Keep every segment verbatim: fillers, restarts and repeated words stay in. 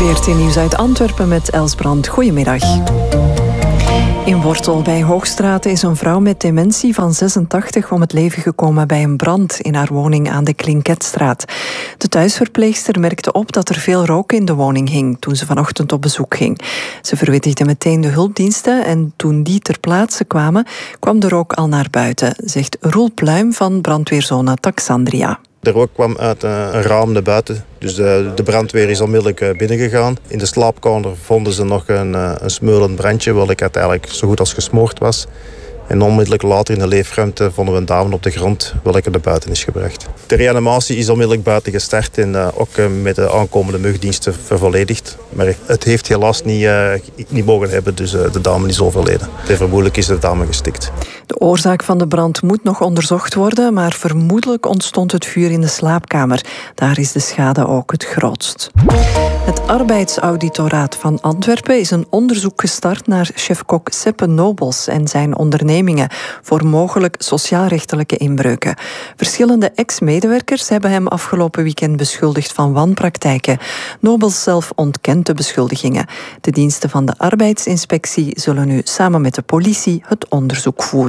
V R T Nieuws uit Antwerpen met Els Brand. Goedemiddag. In Wortel bij Hoogstraat is een vrouw met dementie van zesentachtig om het leven gekomen bij een brand in haar woning aan de Klinketstraat. De thuisverpleegster merkte op dat er veel rook in de woning hing toen ze vanochtend op bezoek ging. Ze verwittigde meteen de hulpdiensten en toen die ter plaatse kwamen, kwam de rook al naar buiten, zegt Roel Pluim van brandweerzone Taxandria. De rook kwam uit een raam naar buiten, dus de, de brandweer is onmiddellijk binnengegaan. In de slaapkamer vonden ze nog een, een smeulend brandje, welk uiteindelijk zo goed als gesmoord was. En onmiddellijk later in de leefruimte vonden we een dame op de grond, welke naar buiten is gebracht. De reanimatie is onmiddellijk buiten gestart en uh, ook uh, met de aankomende mugdiensten vervolledigd. Maar het heeft helaas niet, uh, niet mogen hebben, dus uh, de dame is overleden. Vermoedelijk is de dame gestikt. De oorzaak van de brand moet nog onderzocht worden, maar vermoedelijk ontstond het vuur in de slaapkamer. Daar is de schade ook het grootst. Het arbeidsauditoraat van Antwerpen is een onderzoek gestart naar chef-kok Seppe Nobels en zijn ondernemingen voor mogelijk sociaalrechtelijke inbreuken. Verschillende ex-medewerkers hebben hem afgelopen weekend beschuldigd van wanpraktijken. Nobels zelf ontkent de beschuldigingen. De diensten van de arbeidsinspectie zullen nu samen met de politie het onderzoek voeren.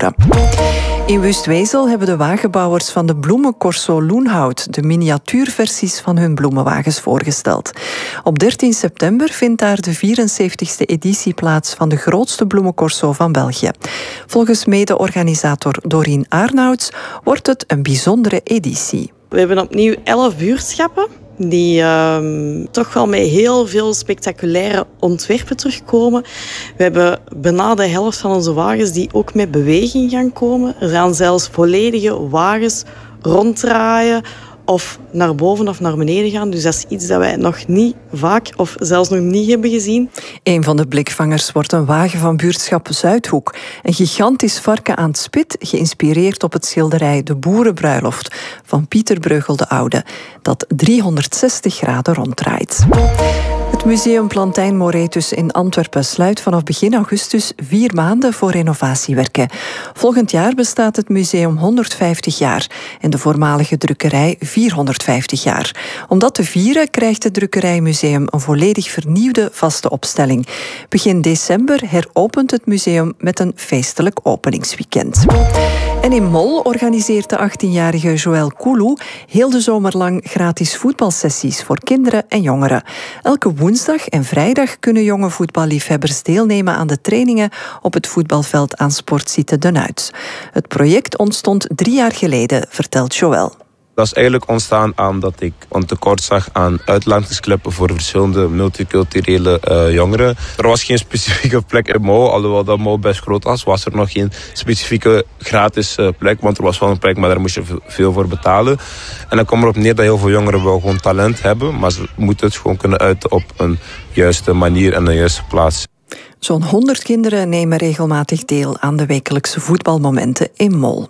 In Wustwezel hebben de wagenbouwers van de bloemencorso Loenhout de miniatuurversies van hun bloemenwagens voorgesteld. Op dertien september vindt daar de vierenzeventigste editie plaats van de grootste bloemencorso van België. Volgens mede-organisator Dorien Aarnouts wordt het een bijzondere editie. We hebben opnieuw elf buurtschappen die uh, toch wel met heel veel spectaculaire ontwerpen terugkomen. We hebben bijna de helft van onze wagens die ook met beweging gaan komen. Er gaan zelfs volledige wagens ronddraaien of naar boven of naar beneden gaan. Dus dat is iets dat wij nog niet vaak of zelfs nog niet hebben gezien. Een van de blikvangers wordt een wagen van buurtschap Zuidhoek. Een gigantisch varken aan het spit, geïnspireerd op het schilderij De Boerenbruiloft van Pieter Breugel de Oude, dat driehonderdzestig graden ronddraait. Het museum Plantijn Moretus in Antwerpen sluit vanaf begin augustus vier maanden voor renovatiewerken. Volgend jaar bestaat het museum honderdvijftig jaar en de voormalige drukkerij vierhonderdvijftig jaar. Om dat te vieren krijgt het Drukkerijmuseum een volledig vernieuwde vaste opstelling. Begin december heropent het museum met een feestelijk openingsweekend. En in Mol organiseert de achttienjarige Joël Koulou heel de zomer lang gratis voetbalsessies voor kinderen en jongeren. Elke woensdag en vrijdag kunnen jonge voetballiefhebbers deelnemen aan de trainingen op het voetbalveld aan Sportsite Den Uyt. Het project ontstond drie jaar geleden, vertelt Joël. Dat is eigenlijk ontstaan aan dat ik een tekort zag aan uitlandingsclubs voor verschillende multiculturele uh, jongeren. Er was geen specifieke plek in Mol, alhoewel dat Mol best groot was, was er nog geen specifieke gratis uh, plek, want er was wel een plek, maar daar moest je veel voor betalen. En dan komt erop neer dat heel veel jongeren wel gewoon talent hebben, maar ze moeten het gewoon kunnen uiten op een juiste manier en een juiste plaats. Zo'n honderd kinderen nemen regelmatig deel aan de wekelijkse voetbalmomenten in Mol.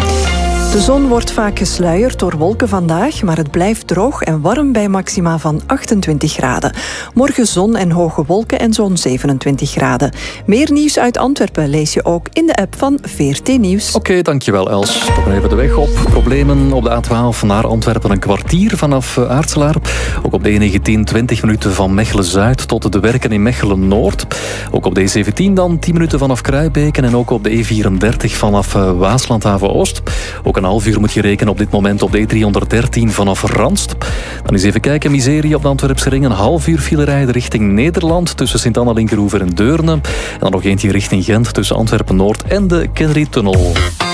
De zon wordt vaak gesluierd door wolken vandaag, maar het blijft droog en warm bij maxima van achtentwintig graden. Morgen zon en hoge wolken en zo'n zevenentwintig graden. Meer nieuws uit Antwerpen lees je ook in de app van V R T Nieuws. Oké, okay, dankjewel Els. Toch even de weg op. Problemen op de A twaalf naar Antwerpen een kwartier vanaf Aartselaar. Ook op de E negentien twintig minuten van Mechelen-Zuid tot de Werken in Mechelen-Noord. Ook op de E zeventien dan tien minuten vanaf Kruibeken en ook op de E vierendertig vanaf Waaslandhaven-Oost. Ook een half uur moet je rekenen op dit moment op de E driehonderddertien vanaf Randst. Dan eens even kijken, miserie op de Antwerpse ring. Een half uur file rijden richting Nederland tussen Sint-Anna-Linkeroever en Deurne. En dan nog eentje richting Gent tussen Antwerpen-Noord en de Kennedy-tunnel.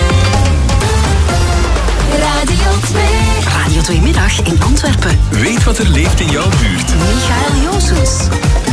Radio twee. Radio twee middag in Antwerpen. Weet wat er leeft in jouw buurt. Michael Joosens.